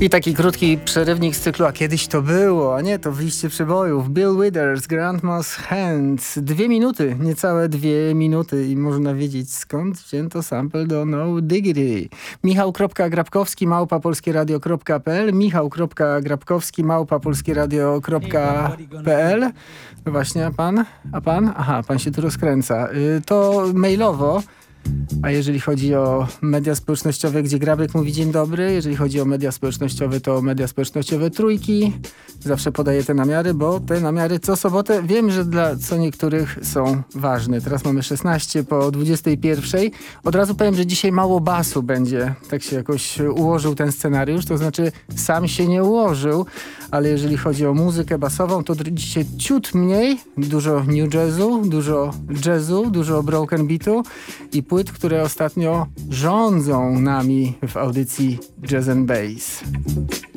I taki krótki przerywnik z cyklu, a kiedyś to było, a nie, to w liście przebojów. Bill Withers, Grandma's Hands. 2 minuty, niecałe 2 minuty i można wiedzieć, skąd wzięto sample do No Diggity. Michał.grabkowski @polskieradio.pl Michał.grabkowski @polskieradio.pl No właśnie, a pan? Aha, pan się tu rozkręca. To mailowo. A jeżeli chodzi o media społecznościowe, gdzie Grabek mówi dzień dobry, jeżeli chodzi o media społecznościowe, to media społecznościowe Trójki. Zawsze podaję te namiary, bo te namiary co sobotę wiem, że dla co niektórych są ważne. Teraz mamy 16 po 21. Od razu powiem, że dzisiaj mało basu będzie. Tak się jakoś ułożył ten scenariusz, to znaczy sam się nie ułożył, ale jeżeli chodzi o muzykę basową, to dzisiaj ciut mniej, dużo new jazzu, dużo broken beatu i płyt, które ostatnio rządzą nami w audycji Jazz and Bass.